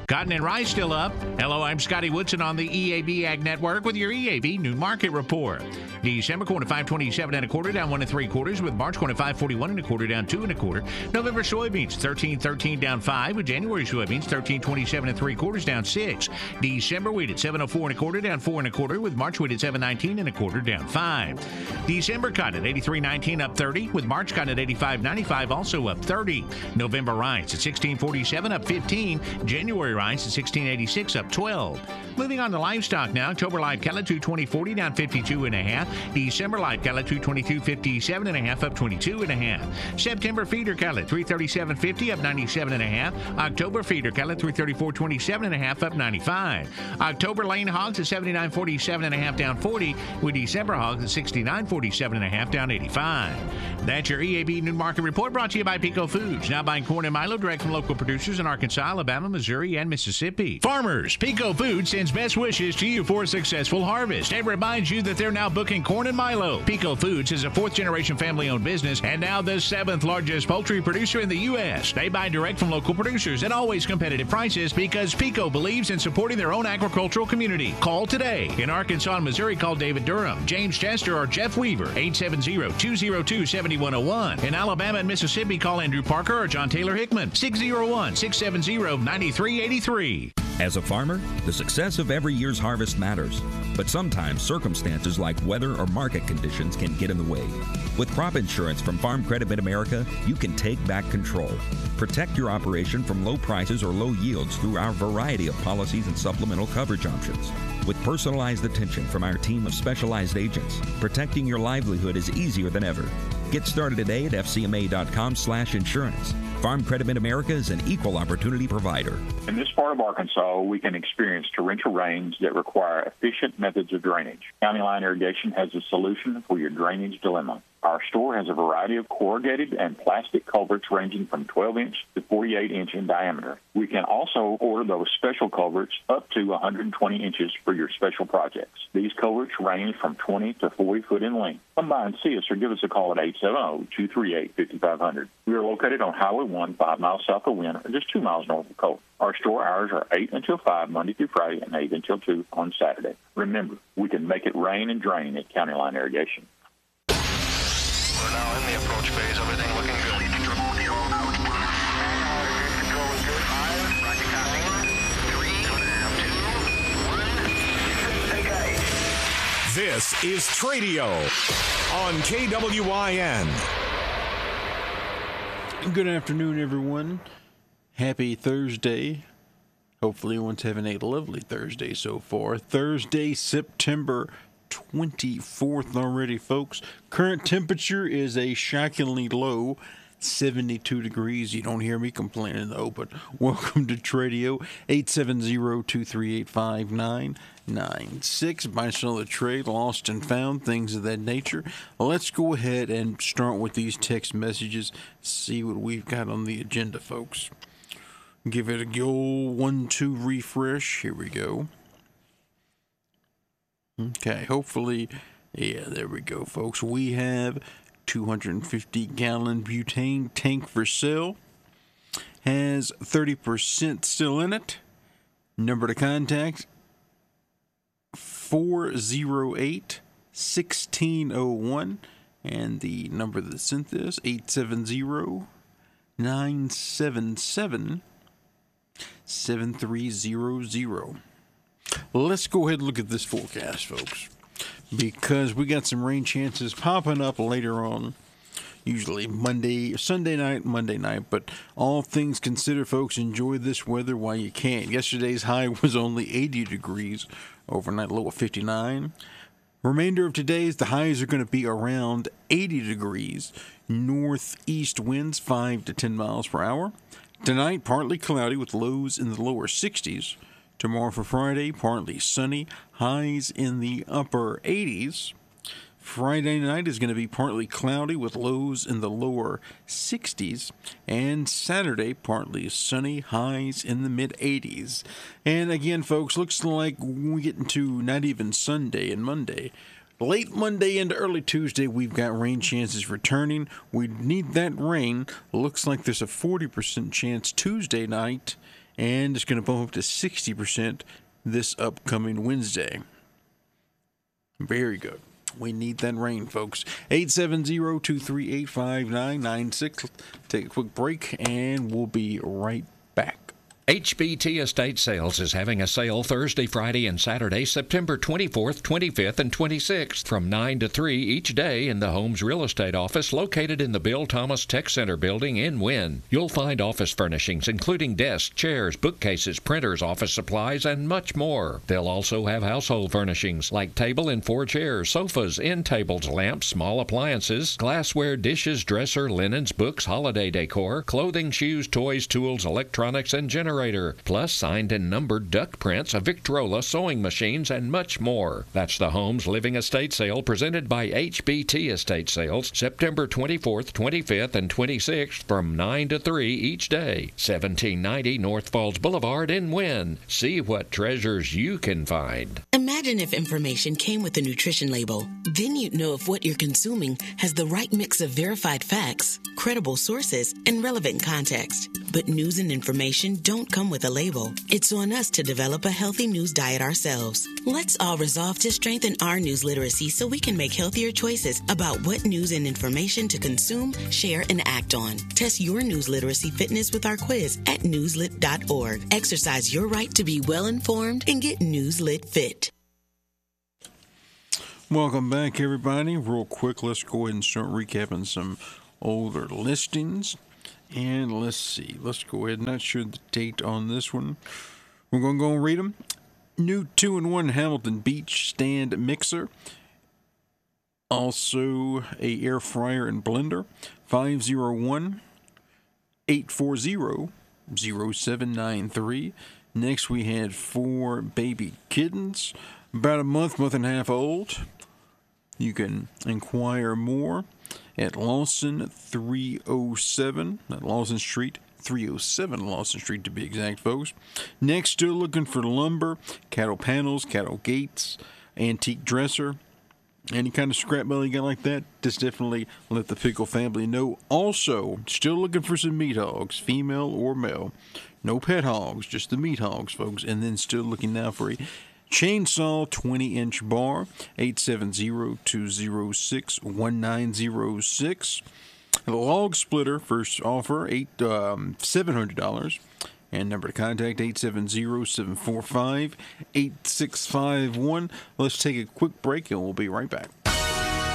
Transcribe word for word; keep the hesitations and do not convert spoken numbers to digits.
Cotton and rye still up. Hello, I'm Scotty Woodson on the E A B Ag Network with your E A B New Market Report. December corn at five twenty-seven and a quarter, down one and three quarters, with March corn at five forty-one and a quarter, down two and a quarter. November soybeans thirteen thirteen, down five, with January soybeans thirteen twenty-seven and three quarters, down six. December wheat at seven oh four and a quarter, down four and a quarter, with March wheat at seven nineteen and a quarter, down five. December cotton at eighty-three nineteen, up thirty, with March cotton at eighty-five ninety-five, also up thirty. November rice at sixteen forty-seven, up fifteen. January rice at sixteen eighty-six, up twelve. Moving on to livestock now. October live cattle two twenty forty, down fifty-two and a half. December live cattle two twenty-two fifty-seven and a half, up twenty-two and a half. September feeder cattle three thirty-seven fifty, up ninety-seven and a half. October feeder cattle three thirty-four twenty-seven and a half, up ninety-five. October lane hogs at seventy-nine forty-seven and a half, down forty, with December hogs at sixty-nine forty-seven and a half, down eighty-five. That's your E A B New Market Report, brought to you by Pico Foods. Now buying corn and milo direct from local producers in Arkansas, Alabama, Missouri, and Mississippi. Farmers, Pico Foods sends best wishes to you for a successful harvest and reminds you that they're now booking corn and milo. Pico Foods is a fourth-generation family-owned business and now the seventh largest poultry producer in the U S They buy direct from local producers at always competitive prices because Pico believes in supporting their own agricultural community. Call today. In Arkansas and Missouri, call David Durham, James Chester, or Jeff Weaver, eight seven zero, two zero two, seven one zero one. In Alabama and Mississippi, call Andrew Parker or John Taylor Hickman, six zero one, six seven zero, nine three eight three. As a farmer, the success of every year's harvest matters, but sometimes circumstances like weather or market conditions can get in the way. With crop insurance from Farm Credit Mid-America, you can take back control. Protect your operation from low prices or low yields through our variety of policies and supplemental coverage options. With personalized attention from our team of specialized agents, protecting your livelihood is easier than ever. Get started today at F C M A dot com slash insurance. Farm Credit Mid-America is an equal opportunity provider. In this part of Arkansas, we can experience torrential rains that require efficient methods of drainage. County Line Irrigation has a solution for your drainage dilemma. Our store has a variety of corrugated and plastic culverts ranging from twelve inch to forty-eight inch in diameter. We can also order those special culverts up to one hundred twenty inches for your special projects. These culverts range from twenty to forty foot in length. Come by and see us or give us a call at eight seven zero, two three eight, five five zero zero. We are located on Highway one, five miles south of Wynn, or just two miles north of Colt. Our store hours are eight until five Monday through Friday and eight until two on Saturday. Remember, we can make it rain and drain at County Line Irrigation. We're now in the approach phase. Everything looking good. This is Tradio on K W I N. Good afternoon, everyone. Happy Thursday. Hopefully everyone's having a lovely Thursday so far. Thursday, September twenty-fourth already, folks. Current temperature is a shockingly low seventy-two degrees. You don't hear me complaining, though, but welcome to Tradio, eight seven zero, two three eight, five nine nine six. Buy and sell the trade, lost and found, things of that nature. Let's go ahead and start with these text messages, see what we've got on the agenda, folks. Give it a go, one, two, refresh. Here we go. Okay, hopefully, yeah, there we go, folks. We have two hundred fifty gallon butane tank for sale. Has thirty percent still in it. Number to contact, four oh eight, one six oh one. And the number that sent this, eight seven zero, nine seven seven, seven three zero zero. Let's go ahead and look at this forecast, folks, because we got some rain chances popping up later on, usually Monday, Sunday night, Monday night, but all things considered, folks, enjoy this weather while you can. Yesterday's high was only eighty degrees, overnight low of fifty-nine. Remainder of today's, the highs are going to be around eighty degrees, northeast winds five to ten miles per hour. Tonight, partly cloudy with lows in the lower sixties. Tomorrow for Friday, partly sunny, highs in the upper eighties. Friday night is going to be partly cloudy with lows in the lower sixties. And Saturday, partly sunny, highs in the mid-eighties. And again, folks, looks like we get into not even Sunday and Monday. Late Monday into early Tuesday, we've got rain chances returning. We need that rain. Looks like there's a forty percent chance Tuesday night and it's going to bump up to sixty percent this upcoming Wednesday. Very good. We need that rain, folks. eight seven zero, two three eight, five nine nine six. Take a quick break, and we'll be right back. H B T Estate Sales is having a sale Thursday, Friday, and Saturday, September twenty-fourth, twenty-fifth, and twenty-sixth from nine to three each day in the Homes Real Estate office located in the Bill Thomas Tech Center building in Wynn. You'll find office furnishings including desks, chairs, bookcases, printers, office supplies, and much more. They'll also have household furnishings like table and four chairs, sofas, end tables, lamps, small appliances, glassware, dishes, dresser, linens, books, holiday decor, clothing, shoes, toys, tools, electronics, and generators. Plus signed and numbered duck prints, a Victrola, sewing machines, and much more. That's the Homes Living Estate Sale presented by H B T Estate Sales, September twenty-fourth, twenty-fifth, and twenty-sixth from nine to three each day. seventeen ninety North Falls Boulevard in Wynn. See what treasures you can find. Imagine if information came with a nutrition label. Then you'd know if what you're consuming has the right mix of verified facts, credible sources, and relevant context. But news and information don't come with a label. It's on us to develop a healthy news diet ourselves. Let's all resolve to strengthen our news literacy so we can make healthier choices about what news and information to consume, share, and act on. Test your news literacy fitness with our quiz at newslit dot org. Exercise your right to be well-informed and get Newslit fit. Welcome back, everybody. Real quick, let's go ahead and start recapping some older listings. And let's see. Let's go ahead. Not sure the date on this one. We're going to go and read them. New two in one Hamilton Beach stand mixer. Also a air fryer and blender. five oh one, eight four zero, zero seven nine three. Next we had four baby kittens. About a month, month and a half old. You can inquire more at Lawson three oh seven, at Lawson Street, three oh seven Lawson Street to be exact, folks. Next, still looking for lumber, cattle panels, cattle gates, antique dresser, any kind of scrap metal you got like that, just definitely let the Pickle family know. Also, still looking for some meat hogs, female or male. No pet hogs, just the meat hogs, folks. And then still looking now for a chainsaw twenty inch bar, eight seven zero, two zero six, one nine zero six. The log splitter, first offer, eight um, seven hundred dollars. And number to contact, eight seven zero, seven four five, eight six five one. Let's take a quick break and we'll be right back.